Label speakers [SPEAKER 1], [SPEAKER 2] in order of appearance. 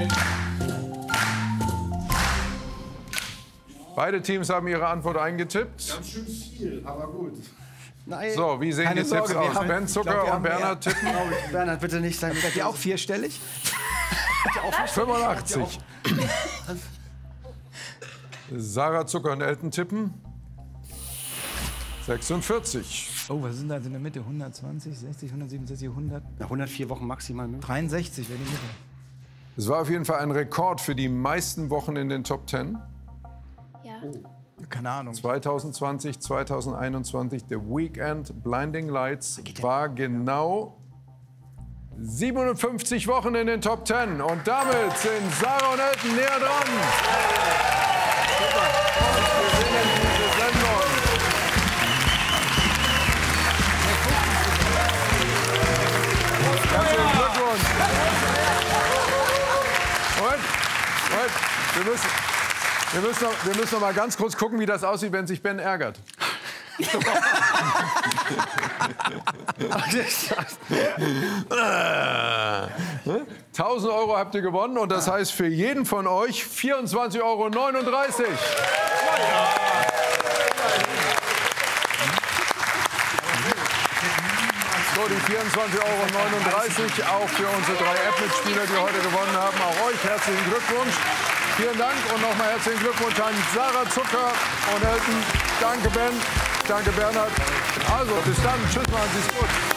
[SPEAKER 1] Beide Teams haben ihre Antwort eingetippt.
[SPEAKER 2] Ganz schön viel, aber gut.
[SPEAKER 3] Nein.
[SPEAKER 1] So, wie sehen die Tipps aus? Ben Zucker und Bernhard tippen?
[SPEAKER 3] Bernhard, bitte nicht sein.
[SPEAKER 4] Seid ihr auch vierstellig?
[SPEAKER 1] 85. Sarah Zucker und Elton tippen? 46.
[SPEAKER 4] Oh, was sind da in der Mitte? 120, 60, 167, 100?
[SPEAKER 3] Ja, 104 Wochen maximal möglich.
[SPEAKER 4] 63 wäre die Mitte.
[SPEAKER 1] Es war auf jeden Fall ein Rekord für die meisten Wochen in den Top 10.
[SPEAKER 5] Ja.
[SPEAKER 4] Keine Ahnung.
[SPEAKER 1] 2020, 2021, The Weekend Blinding Lights war genau 57 Wochen in den Top 10. Und damit sind Sarah und Elton näher dran. Und gewinnen diese Sendung. Herzlichen Glückwunsch. Moment. Wir müssen noch mal ganz kurz gucken, wie das aussieht, wenn sich Ben ärgert. 1.000 Euro habt ihr gewonnen und das heißt für jeden von euch 24,39 Euro. So, die 24,39 Euro auch für unsere 3 App-Mitspieler, die heute gewonnen haben. Auch euch herzlichen Glückwunsch. Vielen Dank und nochmal herzlichen Glückwunsch an Sarah Zucker und Elton. Danke Ben, danke Bernhard. Also bis dann, tschüss, machen Sie es gut.